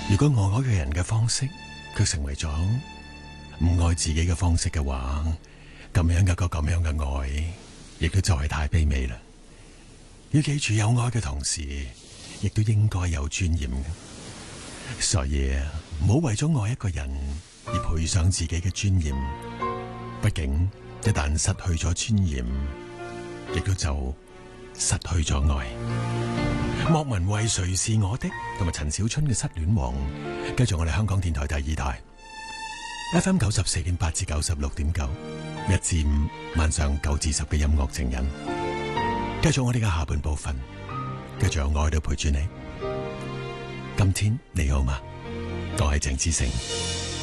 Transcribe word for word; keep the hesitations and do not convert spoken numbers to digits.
如果愛嗰個人嘅方式，佢成為咗唔愛自己嘅方式嘅話，咁樣一個咁樣嘅愛，亦都就係太卑微啦。要記住，有愛嘅同時，亦都應該有尊嚴嘅。所以唔好為咗愛一個人而賠上自己嘅尊嚴。畢竟一旦失去咗尊嚴，亦都就失去咗愛。莫文蔚誰是我的，同埋陳小春嘅失戀王，繼續我哋香港電台第二台 F M 九十四點八至九十六點九，一至五晚上九至十嘅音樂情人，繼續我哋嘅下半部分，繼續有愛都陪住你。今天你好嗎？我係鄭志成。